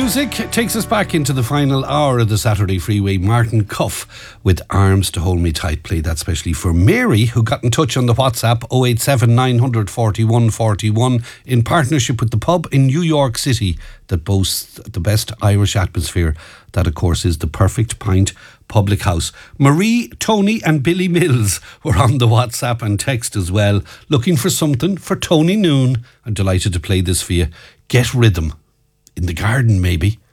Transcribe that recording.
music takes us back into the final hour of the Saturday Freeway. Martin Cuff with Arms to Hold Me Tight. Play that specially for Mary, who got in touch on the WhatsApp 087 941 41 in partnership with the pub in New York City that boasts the best Irish atmosphere. That, of course, is the Perfect Pint Public House. Marie, Tony and Billy Mills were on the WhatsApp and text as well, looking for something for Tony Noon. I'm delighted to play this for you. Get Rhythm. In the garden, maybe.